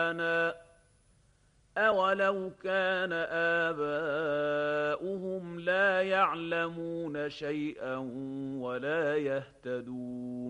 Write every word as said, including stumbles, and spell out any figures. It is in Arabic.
أَوَلَوْ كَانَ آبَاؤُهُمْ لَا يَعْلَمُونَ شَيْئًا وَلَا يَهْتَدُونَ